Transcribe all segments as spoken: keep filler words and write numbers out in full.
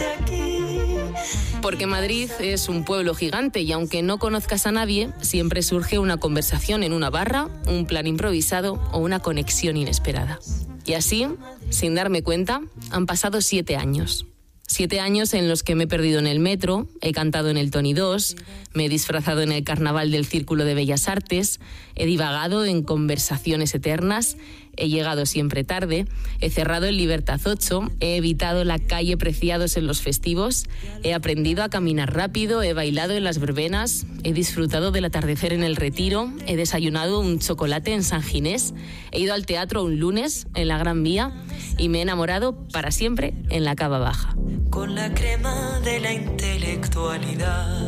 desde aquí. Porque Madrid es un pueblo gigante y aunque no conozcas a nadie, siempre surge una conversación en una barra, un plan improvisado o una conexión inesperada. Y así, sin darme cuenta, han pasado siete años. Siete años en los que me he perdido en el metro, he cantado en el Tony dos, me he disfrazado en el carnaval del Círculo de Bellas Artes, he divagado en conversaciones eternas, he llegado siempre tarde, he cerrado en Libertad ocho, he evitado la calle Preciados en los festivos, he aprendido a caminar rápido, he bailado en las verbenas, he disfrutado del atardecer en el Retiro, he desayunado un chocolate en San Ginés, he ido al teatro un lunes en la Gran Vía y me he enamorado para siempre en la Cava Baja. Con la crema de la intelectualidad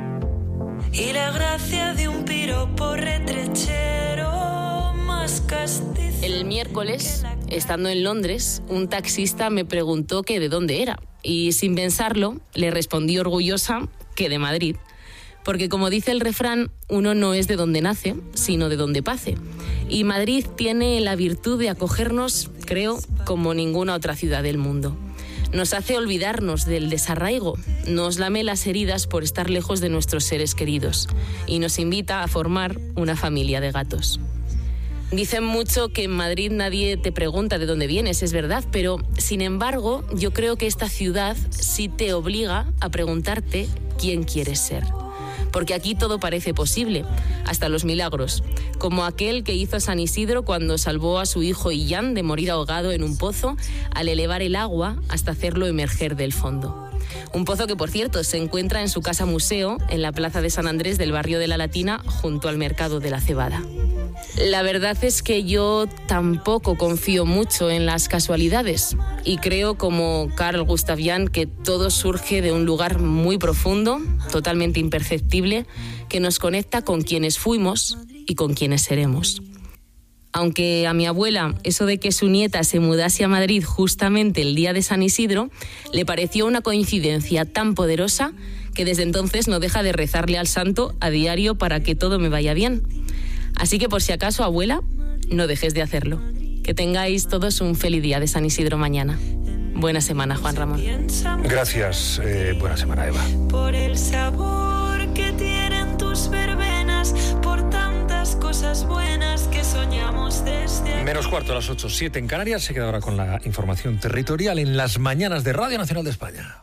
y la gracia de un piropo retrechero más castizo. El miércoles, estando en Londres, un taxista me preguntó que de dónde era y sin pensarlo le respondí orgullosa que de Madrid. Porque como dice el refrán, uno no es de donde nace, sino de donde pase. Y Madrid tiene la virtud de acogernos, creo, como ninguna otra ciudad del mundo. Nos hace olvidarnos del desarraigo, nos lame las heridas por estar lejos de nuestros seres queridos y nos invita a formar una familia de gatos. Dicen mucho que en Madrid nadie te pregunta de dónde vienes, es verdad, pero sin embargo yo creo que esta ciudad sí te obliga a preguntarte quién quieres ser. Porque aquí todo parece posible, hasta los milagros, como aquel que hizo San Isidro cuando salvó a su hijo Illán de morir ahogado en un pozo al elevar el agua hasta hacerlo emerger del fondo. Un pozo que, por cierto, se encuentra en su casa museo en la plaza de San Andrés del barrio de la Latina, junto al mercado de la Cebada. La verdad es que yo tampoco confío mucho en las casualidades y creo, como Carl Gustav Jung, que todo surge de un lugar muy profundo, totalmente imperceptible, que nos conecta con quienes fuimos y con quienes seremos. Aunque a mi abuela eso de que su nieta se mudase a Madrid justamente el día de San Isidro le pareció una coincidencia tan poderosa que desde entonces no deja de rezarle al santo a diario para que todo me vaya bien. Así que por si acaso, abuela, no dejes de hacerlo. Que tengáis todos un feliz día de San Isidro mañana. Buena semana, Juan Ramón. Gracias. Eh, buena semana, Eva. Por el sabor que tienen tus verbenas, por tantas cosas buenas que soñamos desde aquí. Menos cuarto a las ocho, siete en Canarias. Se queda ahora con la información territorial en las mañanas de Radio Nacional de España.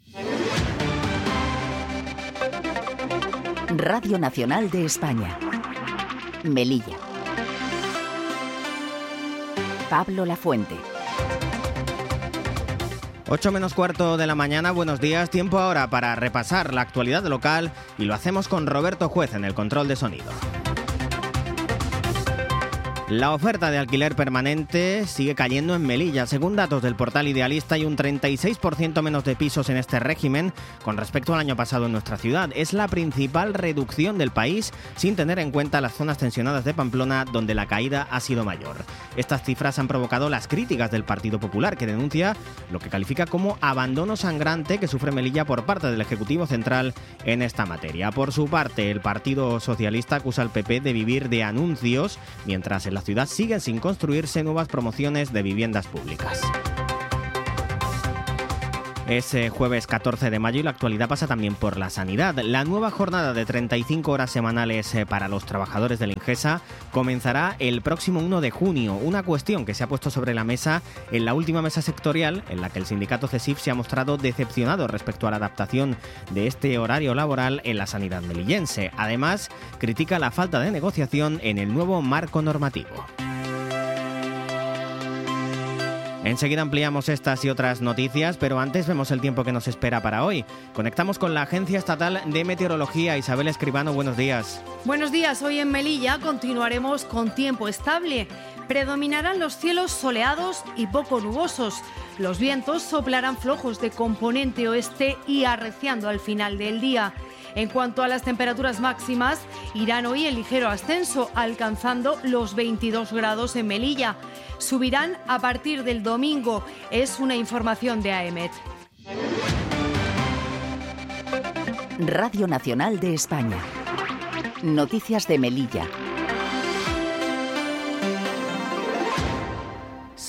Radio Nacional de España. Melilla. Pablo Lafuente. ocho menos cuarto de la mañana, buenos días. Tiempo ahora para repasar la actualidad local y lo hacemos con Roberto Juez en el control de sonido. La oferta de alquiler permanente sigue cayendo en Melilla. Según datos del portal Idealista, hay un treinta y seis por ciento menos de pisos en este régimen con respecto al año pasado en nuestra ciudad. Es la principal reducción del país, sin tener en cuenta las zonas tensionadas de Pamplona, donde la caída ha sido mayor. Estas cifras han provocado las críticas del Partido Popular, que denuncia lo que califica como abandono sangrante que sufre Melilla por parte del Ejecutivo Central en esta materia. Por su parte, el Partido Socialista acusa al P P de vivir de anuncios, mientras en la ciudad siguen sin construirse nuevas promociones de viviendas públicas. Es eh, jueves catorce de mayo y la actualidad pasa también por la sanidad. La nueva jornada de treinta y cinco horas semanales eh, para los trabajadores del Ingesa comenzará el próximo uno de junio, una cuestión que se ha puesto sobre la mesa en la última mesa sectorial, en la que el sindicato CESIF se ha mostrado decepcionado respecto a la adaptación de este horario laboral en la sanidad melillense. Además, critica la falta de negociación en el nuevo marco normativo. Enseguida ampliamos estas y otras noticias, pero antes vemos el tiempo que nos espera para hoy. Conectamos con la Agencia Estatal de Meteorología. Isabel Escribano, buenos días. Buenos días. Hoy en Melilla continuaremos con tiempo estable. Predominarán los cielos soleados y poco nubosos. Los vientos soplarán flojos de componente oeste y arreciando al final del día. En cuanto a las temperaturas máximas, irán hoy en ligero ascenso, alcanzando los veintidós grados en Melilla. Subirán a partir del domingo. Es una información de AEMET. Radio Nacional de España. Noticias de Melilla.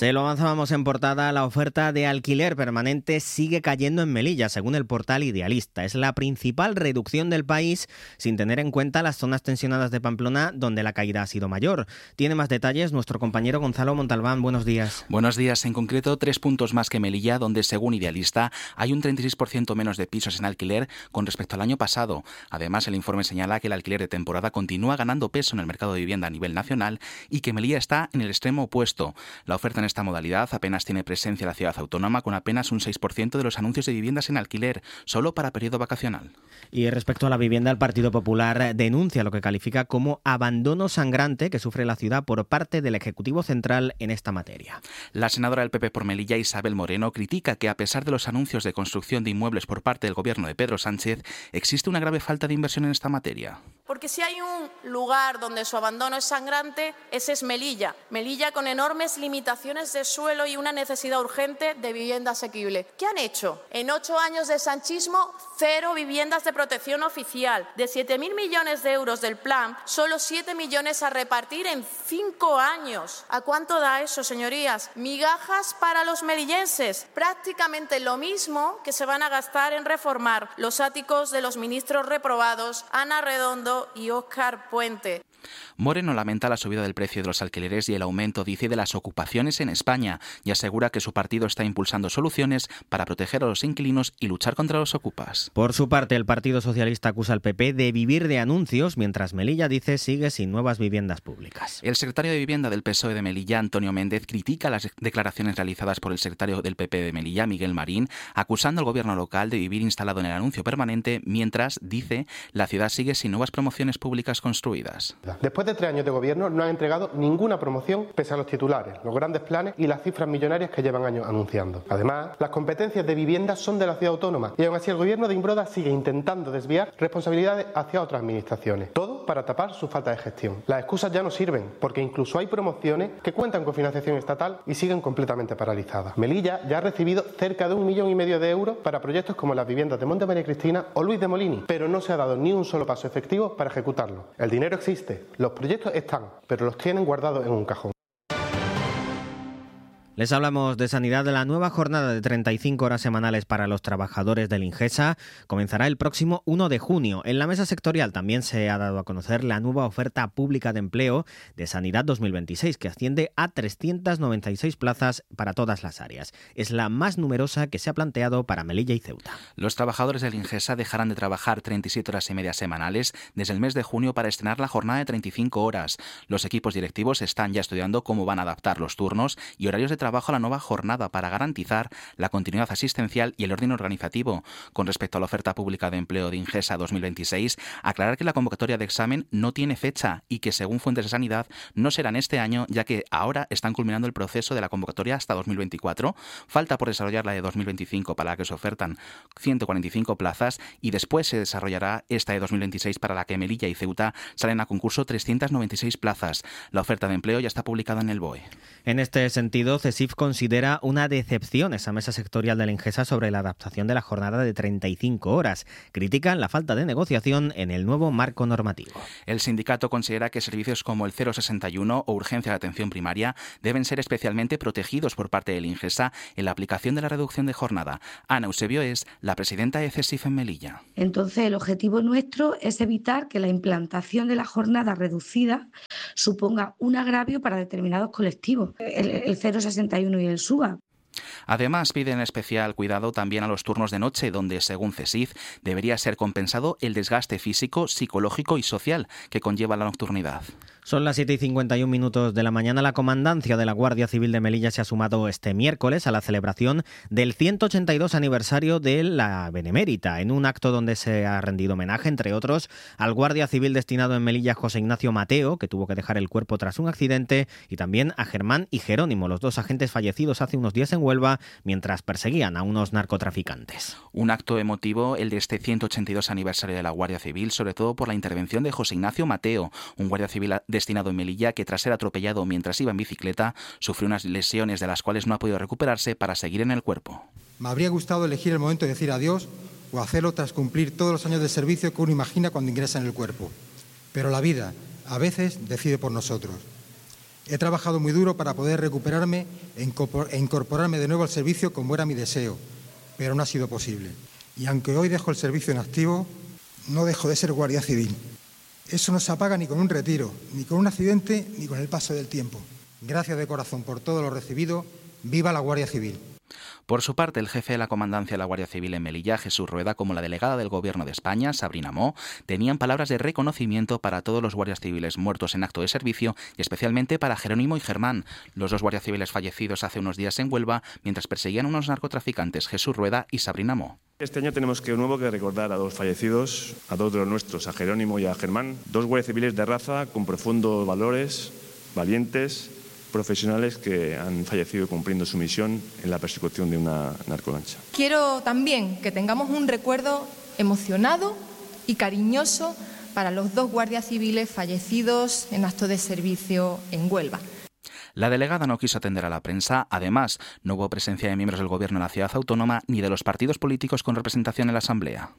Se lo avanzábamos en portada, la oferta de alquiler permanente sigue cayendo en Melilla, según el portal Idealista. Es la principal reducción del país, sin tener en cuenta las zonas tensionadas de Pamplona, donde la caída ha sido mayor. Tiene más detalles nuestro compañero Gonzalo Montalbán. Buenos días. Buenos días. En concreto, tres puntos más que Melilla, donde, según Idealista, hay un treinta y seis por ciento menos de pisos en alquiler con respecto al año pasado. Además, el informe señala que el alquiler de temporada continúa ganando peso en el mercado de vivienda a nivel nacional y que Melilla está en el extremo opuesto. La oferta en esta modalidad apenas tiene presencia en la ciudad autónoma, con apenas un seis por ciento de los anuncios de viviendas en alquiler, solo para periodo vacacional. Y respecto a la vivienda, el Partido Popular denuncia lo que califica como abandono sangrante que sufre la ciudad por parte del Ejecutivo Central en esta materia. La senadora del P P por Melilla, Isabel Moreno, critica que a pesar de los anuncios de construcción de inmuebles por parte del gobierno de Pedro Sánchez, existe una grave falta de inversión en esta materia. Porque si hay un lugar donde su abandono es sangrante, ese es Melilla. Melilla con enormes limitaciones de suelo y una necesidad urgente de vivienda asequible. ¿Qué han hecho? En ocho años de sanchismo, cero viviendas de protección oficial. De siete mil millones de euros del plan, solo siete millones a repartir en cinco años. ¿A cuánto da eso, señorías? Migajas para los melillenses. Prácticamente lo mismo que se van a gastar en reformar los áticos de los ministros reprobados Ana Redondo y Óscar Puente. Moreno lamenta la subida del precio de los alquileres y el aumento, dice, de las ocupaciones en España y asegura que su partido está impulsando soluciones para proteger a los inquilinos y luchar contra los ocupas. Por su parte, el Partido Socialista acusa al P P de vivir de anuncios, mientras Melilla, dice, sigue sin nuevas viviendas públicas. El secretario de Vivienda del P S O E de Melilla, Antonio Méndez, critica las declaraciones realizadas por el secretario del P P de Melilla, Miguel Marín, acusando al gobierno local de vivir instalado en el anuncio permanente, mientras, dice, la ciudad sigue sin nuevas promociones públicas construidas. Después de tres años de gobierno no han entregado ninguna promoción pese a los titulares, los grandes planes y las cifras millonarias que llevan años anunciando. Además, las competencias de vivienda son de la ciudad autónoma y aún así el gobierno de Imbroda sigue intentando desviar responsabilidades hacia otras administraciones. Todo para tapar su falta de gestión. Las excusas ya no sirven porque incluso hay promociones que cuentan con financiación estatal y siguen completamente paralizadas. Melilla ya ha recibido cerca de un millón y medio de euros para proyectos como las viviendas de Monte María Cristina o Luis de Molini, pero no se ha dado ni un solo paso efectivo para ejecutarlo. El dinero existe, los proyectos están, pero los tienen guardados en un cajón. Les hablamos de sanidad. La nueva jornada de treinta y cinco horas semanales para los trabajadores del Ingesa comenzará el próximo uno de junio. En la mesa sectorial también se ha dado a conocer la nueva oferta pública de empleo de Sanidad dos mil veintiséis, que asciende a trescientas noventa y seis plazas para todas las áreas. Es la más numerosa que se ha planteado para Melilla y Ceuta. Los trabajadores del Ingesa dejarán de trabajar treinta y siete horas y media semanales desde el mes de junio para estrenar la jornada de treinta y cinco horas. Los equipos directivos están ya estudiando cómo van a adaptar los turnos y horarios de trabajo a la nueva jornada para garantizar la continuidad asistencial y el orden organizativo. Con respecto a la oferta pública de empleo de Ingesa dos mil veintiséis, aclarar que la convocatoria de examen no tiene fecha y que, según fuentes de sanidad, no será en este año, ya que ahora están culminando el proceso de la convocatoria hasta dos mil veinticuatro. Falta por desarrollar la de dos mil veinticinco, para la que se ofertan ciento cuarenta y cinco plazas, y después se desarrollará esta de dos mil veintiséis, para la que Melilla y Ceuta salen a concurso trescientas noventa y seis plazas. La oferta de empleo ya está publicada en el B O E. En este sentido, CESIF considera una decepción esa mesa sectorial de la Ingesa sobre la adaptación de la jornada de treinta y cinco horas. Critican la falta de negociación en el nuevo marco normativo. El sindicato considera que servicios como el cero sesenta y uno o urgencia de atención primaria deben ser especialmente protegidos por parte del Ingesa en la aplicación de la reducción de jornada. Ana Eusebio es la presidenta de CESIF en Melilla. Entonces, el objetivo nuestro es evitar que la implantación de la jornada reducida suponga un agravio para determinados colectivos, el, el cero sesenta y uno y el SUA. Además, piden especial cuidado también a los turnos de noche, donde, según CESIF, debería ser compensado el desgaste físico, psicológico y social que conlleva la nocturnidad. Son las siete y cincuenta y un minutos de la mañana. La comandancia de la Guardia Civil de Melilla se ha sumado este miércoles a la celebración del ciento ochenta y dos aniversario de la Benemérita, en un acto donde se ha rendido homenaje, entre otros, al guardia civil destinado en Melilla, José Ignacio Mateo, que tuvo que dejar el cuerpo tras un accidente, y también a Germán y Jerónimo, los dos agentes fallecidos hace unos días en Huelva mientras perseguían a unos narcotraficantes. Un acto emotivo, el de este ciento ochenta y dos aniversario de la Guardia Civil, sobre todo por la intervención de José Ignacio Mateo, un guardia civil destinado en Melilla que, tras ser atropellado mientras iba en bicicleta, sufrió unas lesiones de las cuales no ha podido recuperarse para seguir en el cuerpo. Me habría gustado elegir el momento de decir adiós o hacerlo tras cumplir todos los años de servicio que uno imagina cuando ingresa en el cuerpo. Pero la vida, a veces, decide por nosotros. He trabajado muy duro para poder recuperarme e incorporarme de nuevo al servicio como era mi deseo, pero no ha sido posible. Y aunque hoy dejo el servicio en activo, no dejo de ser guardia civil. Eso no se apaga ni con un retiro, ni con un accidente, ni con el paso del tiempo. Gracias de corazón por todo lo recibido. ¡Viva la Guardia Civil! Por su parte, el jefe de la Comandancia de la Guardia Civil en Melilla, Jesús Rueda, como la delegada del Gobierno de España, Sabrina Mo, tenían palabras de reconocimiento para todos los guardias civiles muertos en acto de servicio y especialmente para Jerónimo y Germán, los dos guardias civiles fallecidos hace unos días en Huelva mientras perseguían a unos narcotraficantes, Jesús Rueda y Sabrina Mo. Este año tenemos que de nuevo que recordar a dos fallecidos, a dos de los nuestros, a Jerónimo y a Germán, dos guardias civiles de raza con profundos valores, valientes, profesionales que han fallecido cumpliendo su misión en la persecución de una narcolancha. Quiero también que tengamos un recuerdo emocionado y cariñoso para los dos guardias civiles fallecidos en acto de servicio en Huelva. La delegada no quiso atender a la prensa. Además, no hubo presencia de miembros del Gobierno en la ciudad autónoma ni de los partidos políticos con representación en la Asamblea.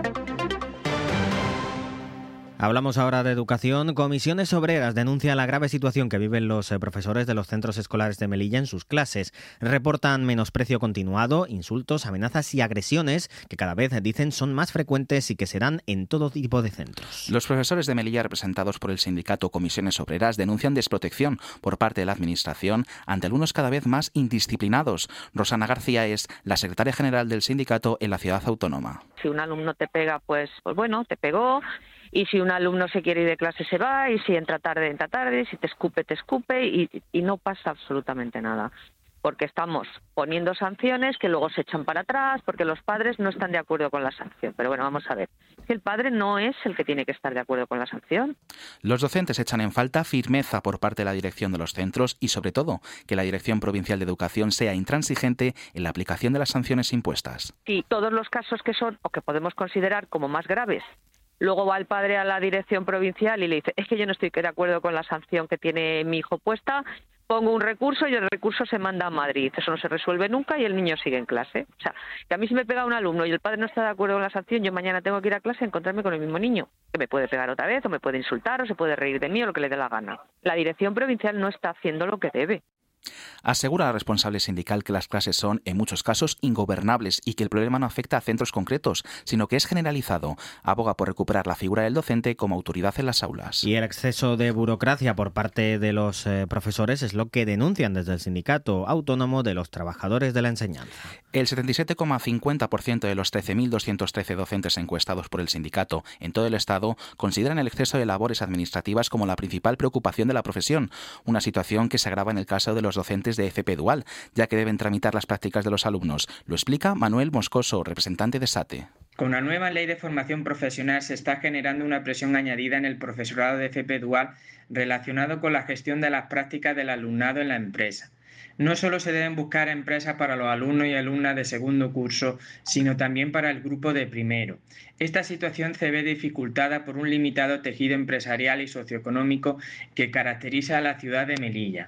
Hablamos ahora de educación. Comisiones Obreras denuncia la grave situación que viven los profesores de los centros escolares de Melilla en sus clases. Reportan menosprecio continuado, insultos, amenazas y agresiones que cada vez dicen son más frecuentes y que serán en todo tipo de centros. Los profesores de Melilla, representados por el sindicato Comisiones Obreras, denuncian desprotección por parte de la Administración ante alumnos cada vez más indisciplinados. Rosana García es la secretaria general del sindicato en la ciudad autónoma. Si un alumno te pega, pues, pues bueno, te pegó. Y si un alumno se quiere ir de clase, se va, y si entra tarde, entra tarde, si te escupe, te escupe, y, y no pasa absolutamente nada. Porque estamos poniendo sanciones que luego se echan para atrás, porque los padres no están de acuerdo con la sanción. Pero bueno, vamos a ver, que el padre no es el que tiene que estar de acuerdo con la sanción. Los docentes echan en falta firmeza por parte de la dirección de los centros y, sobre todo, que la Dirección Provincial de Educación sea intransigente en la aplicación de las sanciones impuestas. Y todos los casos que son, o que podemos considerar como más graves, luego va el padre a la dirección provincial y le dice, es que yo no estoy de acuerdo con la sanción que tiene mi hijo puesta, pongo un recurso y el recurso se manda a Madrid. Eso no se resuelve nunca y el niño sigue en clase. O sea, que a mí si me pega un alumno y el padre no está de acuerdo con la sanción, yo mañana tengo que ir a clase a encontrarme con el mismo niño, que me puede pegar otra vez o me puede insultar o se puede reír de mí o lo que le dé la gana. La dirección provincial no está haciendo lo que debe. Asegura la responsable sindical que las clases son, en muchos casos, ingobernables y que el problema no afecta a centros concretos, sino que es generalizado. Aboga por recuperar la figura del docente como autoridad en las aulas. Y el exceso de burocracia por parte de los eh, profesores es lo que denuncian desde el Sindicato Autónomo de los Trabajadores de la Enseñanza. El setenta y siete coma cincuenta por ciento de los trece mil doscientos trece docentes encuestados por el sindicato en todo el Estado consideran el exceso de labores administrativas como la principal preocupación de la profesión, una situación que se agrava en el caso de los docentes de F P Dual, ya que deben tramitar las prácticas de los alumnos. Lo explica Manuel Moscoso, representante de SATE. Con la nueva ley de formación profesional se está generando una presión añadida en el profesorado de F P Dual relacionado con la gestión de las prácticas del alumnado en la empresa. No solo se deben buscar empresas para los alumnos y alumnas de segundo curso, sino también para el grupo de primero. Esta situación se ve dificultada por un limitado tejido empresarial y socioeconómico que caracteriza a la ciudad de Melilla.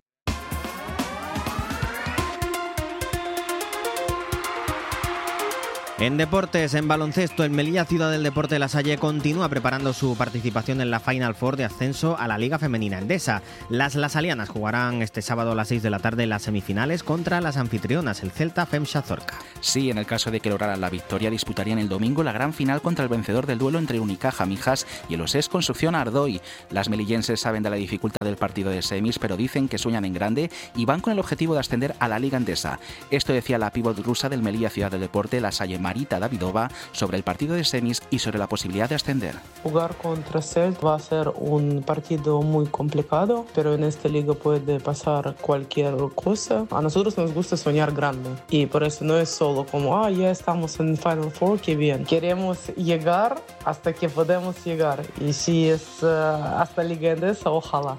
En deportes, en baloncesto, el Melilla Ciudad del Deporte de La Salle continúa preparando su participación en la Final Four de ascenso a la Liga Femenina Endesa. Las lasalianas jugarán este sábado a las seis de la tarde en las semifinales contra las anfitrionas, el Celta Femsa Zorca. Sí, en el caso de que lograran la victoria, disputarían el domingo la gran final contra el vencedor del duelo entre Unicaja Mijas y el Osés Construcción Ardoy. Las melillenses saben de la dificultad del partido de semis, pero dicen que sueñan en grande y van con el objetivo de ascender a la Liga Endesa. Esto decía la pívot rusa del Melilla Ciudad del Deporte, La Salle Marita Davidova, sobre el partido de semis y sobre la posibilidad de ascender. Jugar contra Celt va a ser un partido muy complicado, pero en esta liga puede pasar cualquier cosa. A nosotros nos gusta soñar grande y por eso no es solo como, ah, ya estamos en Final Four, qué bien. Queremos llegar hasta que podemos llegar y si es uh, hasta Liga Endesa, ojalá.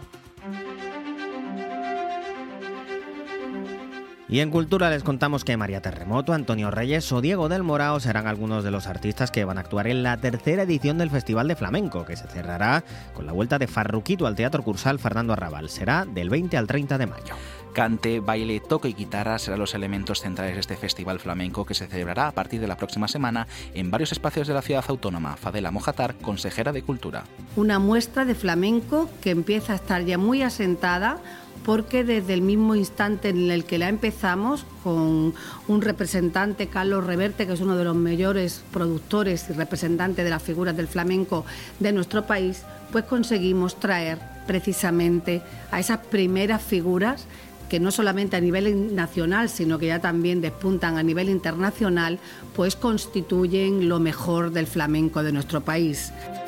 Y en Cultura les contamos que María Terremoto, Antonio Reyes o Diego del Morao serán algunos de los artistas que van a actuar en la tercera edición del Festival de Flamenco, que se cerrará con la vuelta de Farruquito al Teatro Cursal Fernando Arrabal. Será del veinte al treinta de mayo. Cante, baile, toque y guitarra serán los elementos centrales de este festival flamenco que se celebrará a partir de la próxima semana en varios espacios de la ciudad autónoma. Fadela Mojatar, consejera de Cultura. Una muestra de flamenco que empieza a estar ya muy asentada, porque desde el mismo instante en el que la empezamos, con un representante, Carlos Reverte, que es uno de los mayores productores y representantes de las figuras del flamenco de nuestro país, pues conseguimos traer precisamente a esas primeras figuras que no solamente a nivel nacional, sino que ya también despuntan a nivel internacional, pues constituyen lo mejor del flamenco de nuestro país.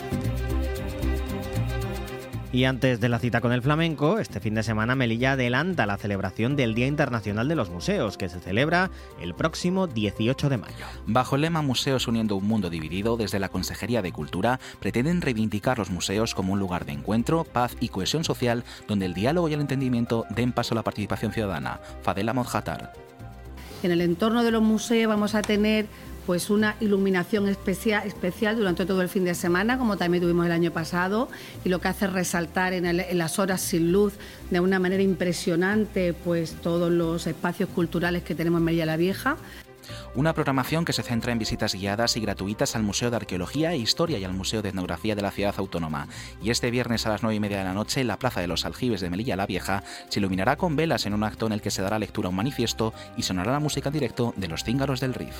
Y antes de la cita con el flamenco, este fin de semana Melilla adelanta la celebración del Día Internacional de los Museos, que se celebra el próximo dieciocho de mayo. Bajo el lema Museos uniendo un mundo dividido, desde la Consejería de Cultura pretenden reivindicar los museos como un lugar de encuentro, paz y cohesión social, donde el diálogo y el entendimiento den paso a la participación ciudadana. Fadela Modjatar. En el entorno de los museos vamos a tener pues una iluminación especial, especial durante todo el fin de semana, como también tuvimos el año pasado, y lo que hace es resaltar en, el, en las horas sin luz de una manera impresionante pues todos los espacios culturales que tenemos en Melilla la Vieja. Una programación que se centra en visitas guiadas y gratuitas al Museo de Arqueología e Historia y al Museo de Etnografía de la Ciudad Autónoma. Y este viernes a las nueve y media de la noche, la Plaza de los Aljibes de Melilla la Vieja se iluminará con velas en un acto en el que se dará lectura a un manifiesto y sonará la música en directo de los Cíngaros del Rif.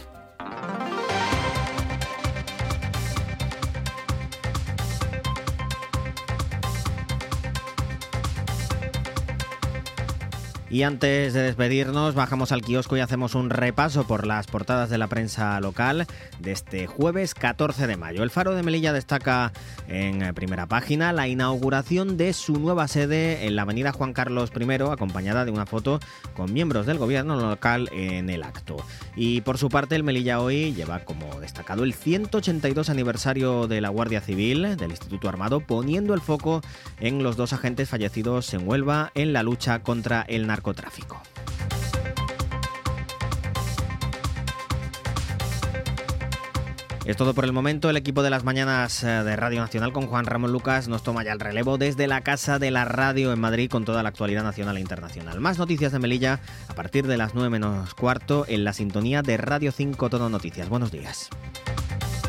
Y antes de despedirnos, bajamos al kiosco y hacemos un repaso por las portadas de la prensa local de este jueves catorce de mayo. El Faro de Melilla destaca en primera página la inauguración de su nueva sede en la avenida Juan Carlos primero, acompañada de una foto con miembros del gobierno local en el acto. Y por su parte, el Melilla Hoy lleva como destacado el ciento ochenta y dos aniversario de la Guardia Civil, del Instituto Armado, poniendo el foco en los dos agentes fallecidos en Huelva en la lucha contra el narcotráfico. narcotráfico. Es todo por el momento. El equipo de las mañanas de Radio Nacional con Juan Ramón Lucas nos toma ya el relevo desde la Casa de la Radio en Madrid con toda la actualidad nacional e internacional. Más noticias de Melilla a partir de las nueve menos cuarto en la sintonía de Radio cinco Todo Noticias. Buenos días.